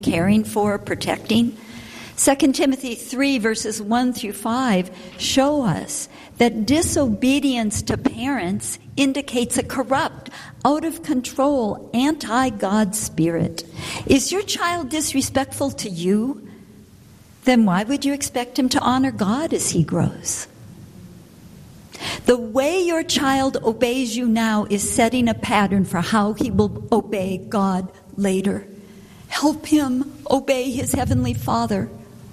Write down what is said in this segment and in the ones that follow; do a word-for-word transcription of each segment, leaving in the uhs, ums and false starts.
caring for, protecting. Second Timothy three, verses one through five show us that disobedience to parents indicates a corrupt, out-of-control, anti-God spirit. Is your child disrespectful to you? Then why would you expect him to honor God as he grows? The way your child obeys you now is setting a pattern for how he will obey God later. Help him obey his heavenly Father.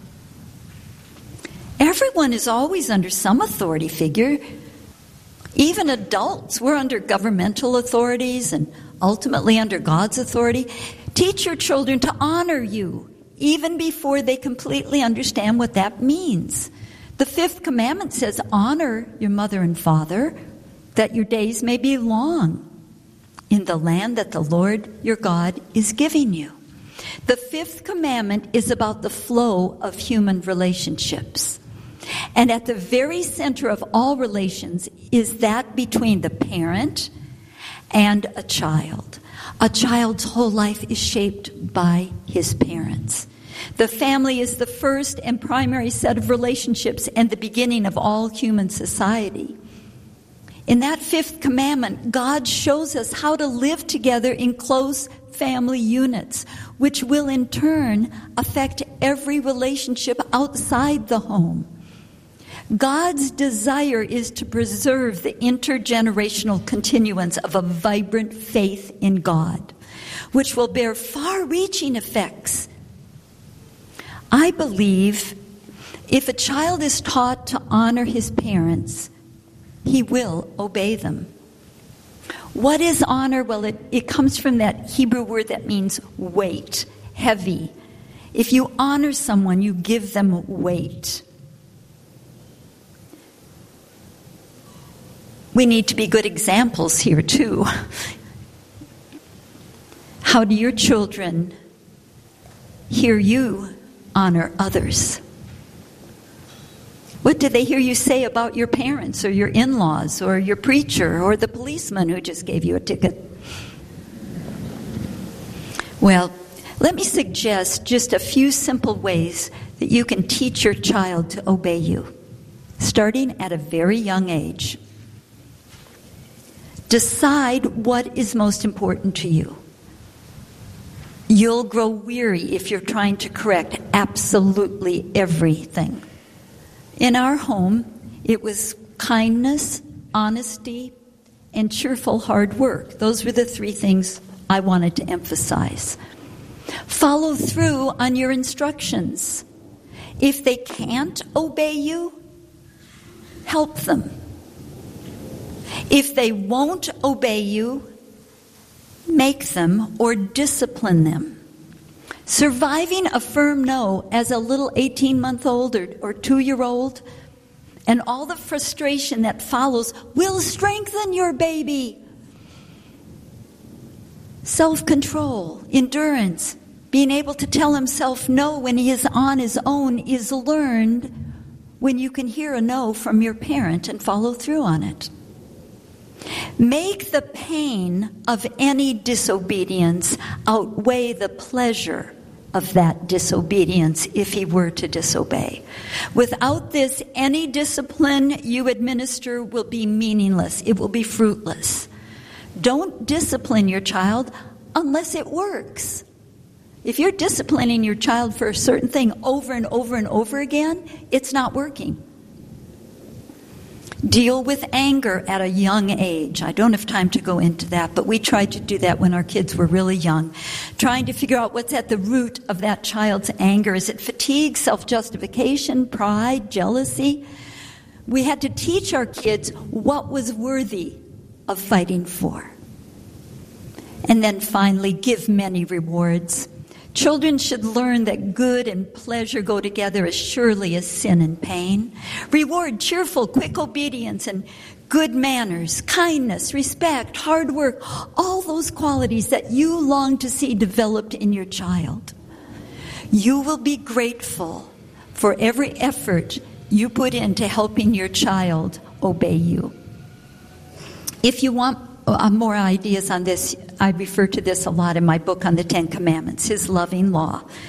Everyone is always under some authority figure. Even adults, we're under governmental authorities and ultimately under God's authority. Teach your children to honor you, even before they completely understand what that means. The fifth commandment says, honor your mother and father, that your days may be long in the land that the Lord your God is giving you. The fifth commandment is about the flow of human relationships. And at the very center of all relations is that between the parent and a child. A child's whole life is shaped by his parents. The family is the first and primary set of relationships and the beginning of all human society. In that fifth commandment, God shows us how to live together in close family units, which will in turn affect every relationship outside the home. God's desire is to preserve the intergenerational continuance of a vibrant faith in God, which will bear far-reaching effects. I believe if a child is taught to honor his parents, he will obey them. What is honor? Well, it, it comes from that Hebrew word that means weight, heavy. If you honor someone, you give them weight. We need to be good examples here, too. How do your children hear you honor others? What do they hear you say about your parents or your in-laws or your preacher or the policeman who just gave you a ticket? Well, let me suggest just a few simple ways that you can teach your child to obey you, starting at a very young age. Decide what is most important to you. You'll grow weary if you're trying to correct absolutely everything. In our home, it was kindness, honesty, and cheerful hard work. Those were the three things I wanted to emphasize. Follow through on your instructions. If they can't obey you, help them. If they won't obey you, make them or discipline them. Surviving a firm no as a little eighteen-month-old or, or two-year-old and all the frustration that follows will strengthen your baby. Self-control, endurance, being able to tell himself no when he is on his own is learned when you can hear a no from your parent and follow through on it. Make the pain of any disobedience outweigh the pleasure of that disobedience if he were to disobey. Without this, any discipline you administer will be meaningless. It will be fruitless. Don't discipline your child unless it works. If you're disciplining your child for a certain thing over and over and over again, it's not working. Deal with anger at a young age. I don't have time to go into that, but we tried to do that when our kids were really young. Trying to figure out what's at the root of that child's anger. Is it fatigue, self-justification, pride, jealousy? We had to teach our kids what was worthy of fighting for. And then finally, give many rewards. Children should learn that good and pleasure go together as surely as sin and pain. Reward cheerful, quick obedience and good manners, kindness, respect, hard work, all those qualities that you long to see developed in your child. You will be grateful for every effort you put into helping your child obey you. If you want uh, more ideas on this. I refer to this a lot in my book on the Ten Commandments, his loving law.